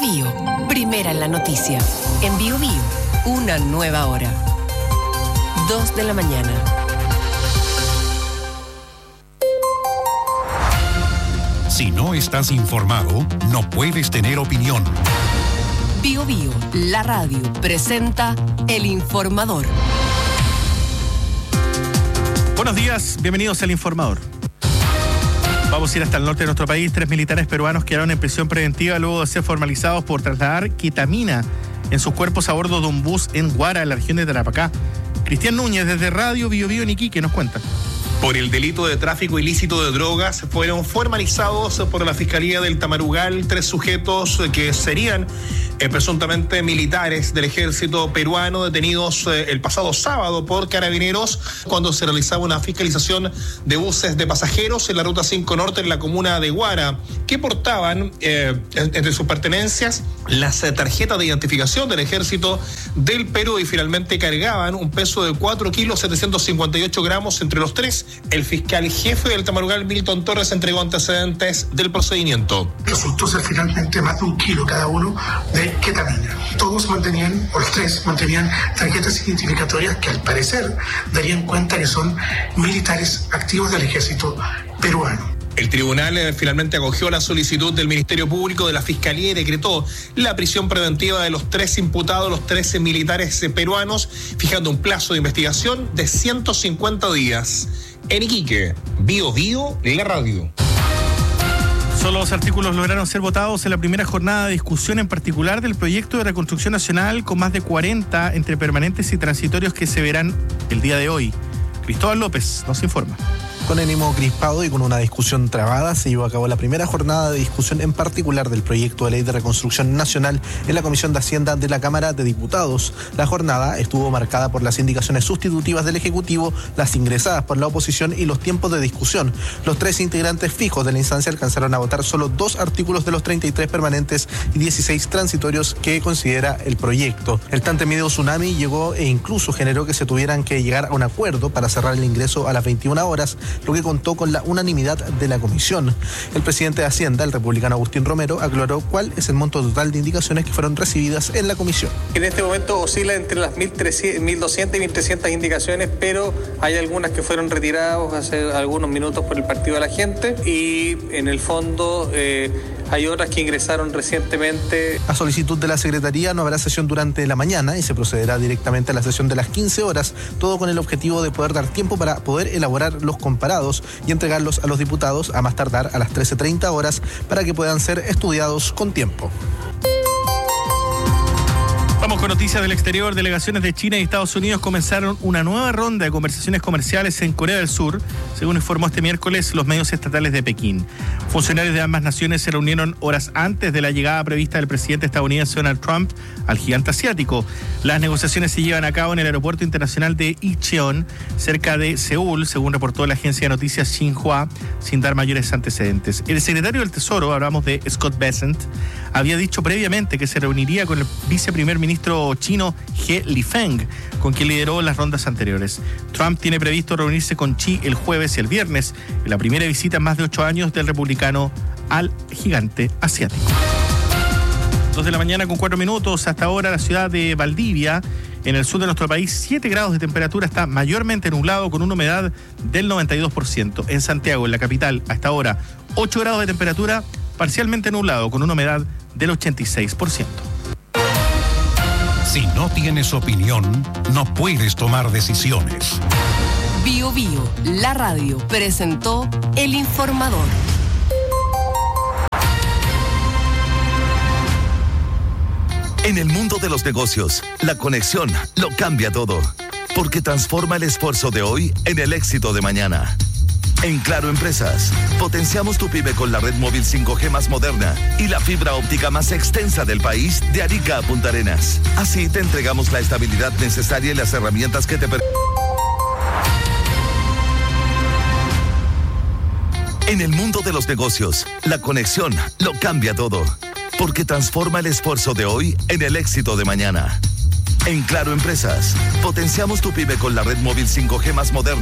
Bío, primera en la noticia. En Bío Bío, una nueva hora. 2 de la mañana. Si no estás informado, no puedes tener opinión. Bío Bío, la radio, presenta El Informador. Buenos días, bienvenidos al Informador. Vamos a ir hasta el norte de nuestro país. 3 militares peruanos quedaron en prisión preventiva luego de ser formalizados por trasladar ketamina en sus cuerpos a bordo de un bus en Huara, en la región de Tarapacá. Cristian Núñez, desde Radio Bío Bío en Iquique, nos cuenta. Por el delito de tráfico ilícito de drogas fueron formalizados por la Fiscalía del Tamarugal 3 sujetos que serían presuntamente militares del ejército peruano detenidos el pasado sábado por carabineros cuando se realizaba una fiscalización de buses de pasajeros en la Ruta 5 Norte en la comuna de Huara, que portaban entre sus pertenencias las tarjetas de identificación del ejército del Perú y finalmente cargaban un peso de 4 kilos 758 gramos entre los tres. El fiscal jefe del Tamarugal, Milton Torres, entregó antecedentes del procedimiento. Resultó ser finalmente más de 1 kilo cada uno de ketamina. Todos mantenían, o los tres mantenían tarjetas identificatorias que al parecer darían cuenta que son militares activos del ejército peruano. El tribunal finalmente acogió la solicitud del Ministerio Público de la Fiscalía y decretó la prisión preventiva de los 3 imputados, los 13 militares peruanos, fijando un plazo de investigación de 150 días. En Iquique, Bío Bío, la radio. Solo 2 artículos lograron ser votados en la primera jornada de discusión en particular del proyecto de reconstrucción nacional, con más de 40 entre permanentes y transitorios que se verán el día de hoy. Cristóbal López nos informa. Con ánimo crispado y con una discusión trabada, se llevó a cabo la primera jornada de discusión en particular del proyecto de ley de reconstrucción nacional en la Comisión de Hacienda de la Cámara de Diputados. La jornada estuvo marcada por las indicaciones sustitutivas del Ejecutivo, las ingresadas por la oposición y los tiempos de discusión. Los 3 integrantes fijos de la instancia alcanzaron a votar solo 2 artículos de los 33 permanentes y 16 transitorios que considera el proyecto. El tantemido tsunami llegó e incluso generó que se tuvieran que llegar a un acuerdo para cerrar el ingreso a las 21 horas, lo que contó con la unanimidad de la comisión. El presidente de Hacienda, el republicano Agustín Romero, aclaró cuál es el monto total de indicaciones que fueron recibidas en la comisión. En este momento oscila entre las 1.200 y 1.300 indicaciones, pero hay algunas que fueron retiradas hace algunos minutos por el Partido de la Gente y en el fondo hay otras que ingresaron recientemente. A solicitud de la Secretaría no habrá sesión durante la mañana y se procederá directamente a la sesión de las 15 horas, todo con el objetivo de poder dar tiempo para poder elaborar los comparados y entregarlos a los diputados a más tardar a las 13:30 horas para que puedan ser estudiados con tiempo. Vamos con noticias del exterior. Delegaciones de China y Estados Unidos comenzaron una nueva ronda de conversaciones comerciales en Corea del Sur, según informó este miércoles los medios estatales de Pekín. Funcionarios de ambas naciones se reunieron horas antes de la llegada prevista del presidente estadounidense Donald Trump al gigante asiático. Las negociaciones se llevan a cabo en el aeropuerto internacional de Incheon, cerca de Seúl, según reportó la agencia de noticias Xinhua, sin dar mayores antecedentes. El secretario del Tesoro, hablamos de Scott Bessent, había dicho previamente que se reuniría con el viceprimer ministro chino He Lifeng, con quien lideró las rondas anteriores. Trump tiene previsto reunirse con Xi el jueves y el viernes, en la primera visita en más de 8 años del republicano al gigante asiático. 2 de la mañana con 4 minutos. Hasta ahora la ciudad de Valdivia, en el sur de nuestro país, 7 grados de temperatura, está mayormente nublado con una humedad del 92%. En Santiago, en la capital, hasta ahora 8 grados de temperatura, parcialmente nublado con una humedad del 86%. Si no tienes opinión, no puedes tomar decisiones. Bío Bío, la radio, presentó El Informador. En el mundo de los negocios, la conexión lo cambia todo, porque transforma el esfuerzo de hoy en el éxito de mañana. En Claro Empresas, potenciamos tu pyme con la red móvil 5G más moderna y la fibra óptica más extensa del país, de Arica a Punta Arenas. Así te entregamos la estabilidad necesaria y las herramientas que te permiten. En el mundo de los negocios, la conexión lo cambia todo, porque transforma el esfuerzo de hoy en el éxito de mañana. En Claro Empresas, potenciamos tu pyme con la red móvil 5G más moderna